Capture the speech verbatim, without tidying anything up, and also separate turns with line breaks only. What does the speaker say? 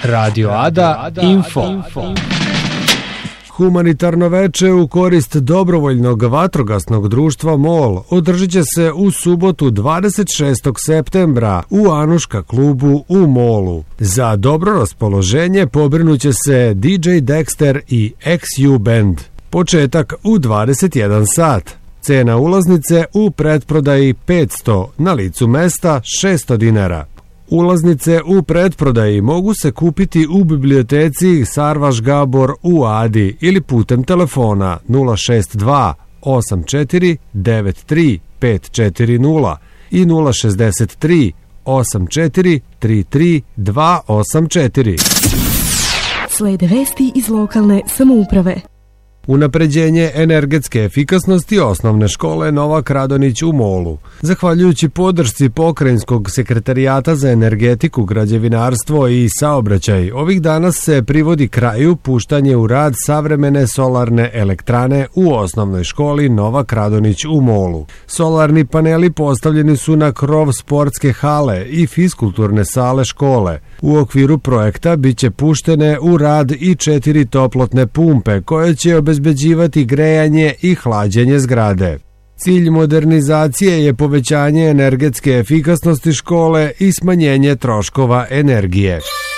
Radio Ada Info.
Humanitarno veče u korist dobrovoljnog vatrogasnog društva MOL održit će se u subotu dvadeset šestog septembra u Anuška klubu u Molu. Za dobro raspoloženje pobrinuće se D J Dexter i X U Band. Početak u dvadeset jedan sat. Cena ulaznice u pretprodaji petsto, na licu mesta šesto dinara. Ulaznice u pretprodaji mogu se kupiti u biblioteci Sarvaš Gabor u Adi ili putem telefona nula šest dva osam četiri devet tri pet četiri nula i nula šezdeset tri osam četiri tri tri dva osam četiri.
Slede vesti iz lokalne samouprave.
Unapređenje energetske efikasnosti osnovne škole Novak Radonić u Molu. Zahvaljujući podršci Pokrajinskog sekretarijata za energetiku, građevinarstvo i saobraćaj, ovih dana se privodi kraju puštanje u rad savremene solarne elektrane u osnovnoj školi Novak Radonić u Molu. Solarni paneli postavljeni su na krov sportske hale i fiskulturne sale škole. U okviru projekta biće puštene u rad i četiri toplotne pumpe koje će obezbeđivati grejanje i hlađenje zgrade. Cilj modernizacije je povećanje energetske efikasnosti škole i smanjenje troškova energije.